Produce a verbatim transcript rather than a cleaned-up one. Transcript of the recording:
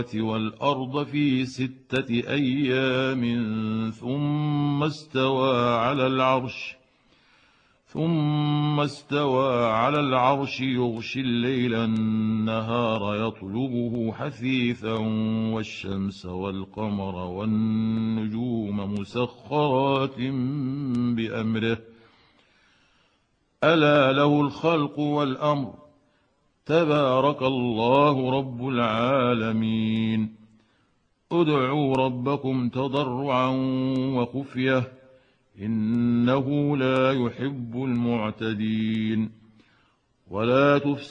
والأرض في ستة أيام ثم استوى على العرش ثم استوى على العرش يغشي الليل النهار يطلبه حثيثا والشمس والقمر والنجوم مسخرات بأمره ألا له الخلق والأمر تبارك الله رب العالمين. ادعوا ربكم تضرعا وخفية إنه لا يحب المعتدين. ولا تفسدوا